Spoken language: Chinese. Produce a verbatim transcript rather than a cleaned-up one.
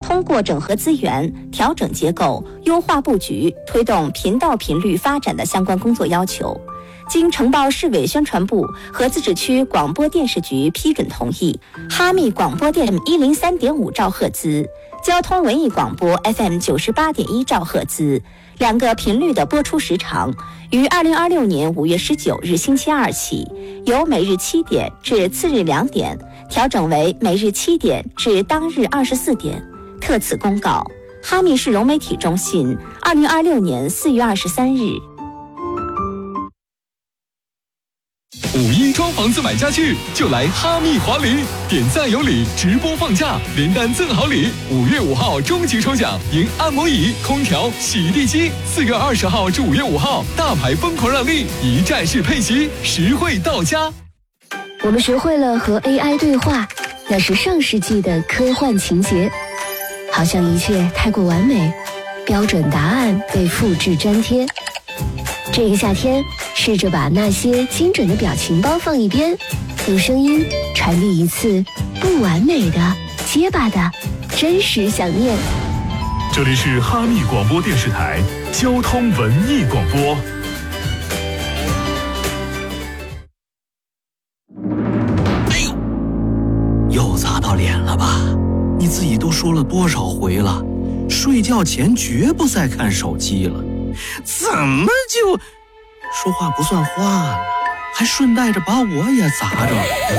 通过整合资源、调整结构、优化布局，推动频道频率发展的相关工作要求。经承包市委宣传部和自治区广播电视局批准同意，哈密广播电 一零三点五兆赫兹、交通文艺广播 F M 九十八点一兆赫兹两个频率的播出时长，于二零二六年五月十九日星期二起，由每日七点至次日两点，调整为每日七点至当日二十四点。特此公告，哈密市融媒体中心，二零二六年四月二十三日。 五一装房子买家具就来哈密华礼，点赞有礼，直播放假，连单赠好礼。五月五号终极抽奖，赢按摩椅、空调、洗地机。四月二十号至五月五号，大牌疯狂让利，一站式配席，实惠到家。 我们学会了和 A I 对话，那是上世纪的科幻情节，好像一切太过完美，标准答案被复制粘贴。这个夏天，试着把那些精准的表情包放一边，用声音传递一次不完美的、结巴的真实想念。 这里是哈密广播电视台交通文艺广播。 哎呦，又砸到脸了吧？你自己都说了多少回了，睡觉前绝不再看手机了。怎么就说话不算话呢？还顺带着把我也砸着。